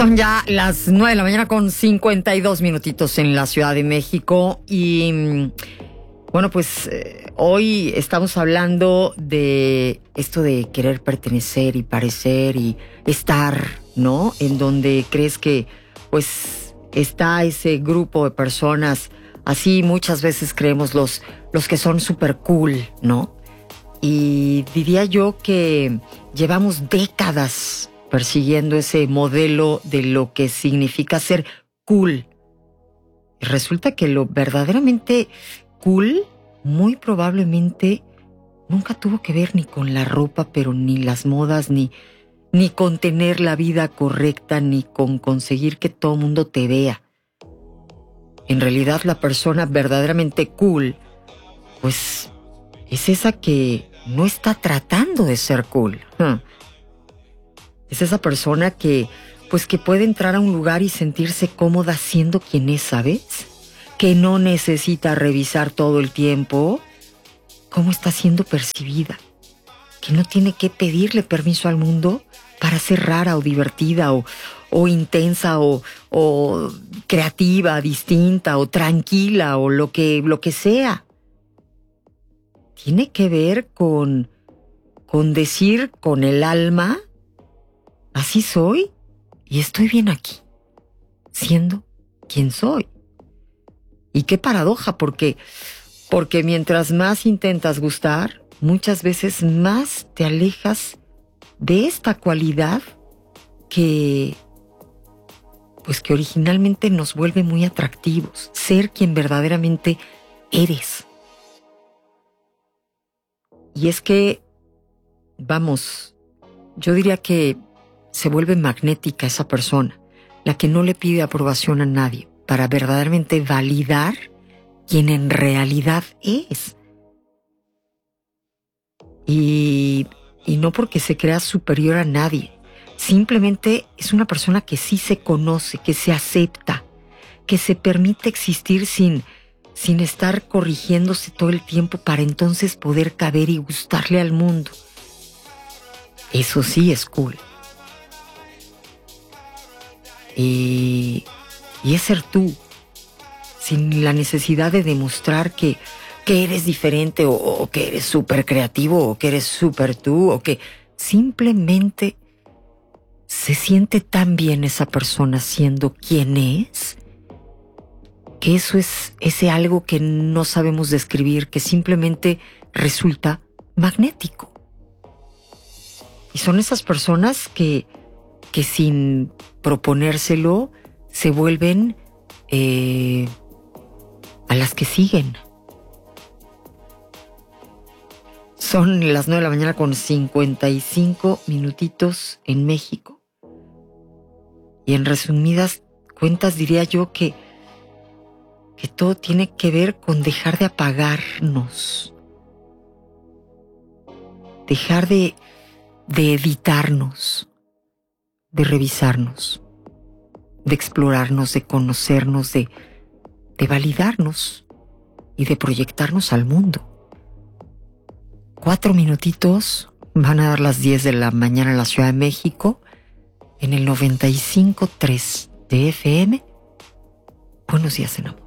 Son ya las 9 de la mañana con 52 minutitos en la Ciudad de México y bueno, pues hoy estamos hablando de esto de querer pertenecer y parecer y estar, ¿no? En donde crees que pues está ese grupo de personas, así muchas veces creemos los que son súper cool, ¿no? Y diría yo que llevamos décadas persiguiendo ese modelo de lo que significa ser cool. Y resulta que lo verdaderamente cool muy probablemente nunca tuvo que ver ni con la ropa, pero ni las modas, ni con tener la vida correcta, ni con conseguir que todo el mundo te vea. En realidad la persona verdaderamente cool, pues es esa que no está tratando de ser cool. Es esa persona que puede entrar a un lugar y sentirse cómoda siendo quien es, ¿sabes? Que no necesita revisar todo el tiempo cómo está siendo percibida. Que no tiene que pedirle permiso al mundo para ser rara o divertida o intensa o creativa, distinta o tranquila o lo que sea. Tiene que ver con decir con el alma: así soy y estoy bien aquí, siendo quien soy. Y qué paradoja, porque mientras más intentas gustar, muchas veces más te alejas de esta cualidad que originalmente nos vuelve muy atractivos, ser quien verdaderamente eres. Y es que, vamos, yo diría que se vuelve magnética esa persona, la que no le pide aprobación a nadie para verdaderamente validar quién en realidad es. Y no porque se crea superior a nadie, simplemente es una persona que sí se conoce, que se acepta, que se permite existir sin estar corrigiéndose todo el tiempo para entonces poder caber y gustarle al mundo. Eso sí es cool. Y es ser tú, sin la necesidad de demostrar que eres diferente o que eres súper creativo o que eres súper tú o que simplemente se siente tan bien esa persona siendo quien es, que eso es ese algo que no sabemos describir, que simplemente resulta magnético. Y son esas personas que sin proponérselo se vuelven a las que siguen. Son las 9 de la mañana con 55 minutitos en México. Y en resumidas cuentas diría yo que todo tiene que ver con dejar de apagarnos. Dejar de editarnos, de revisarnos, de explorarnos, de conocernos, de validarnos y de proyectarnos al mundo. 4 minutitos, van a dar las 10 de la mañana en la Ciudad de México, en el 95.3 de FM. Buenos días en amor.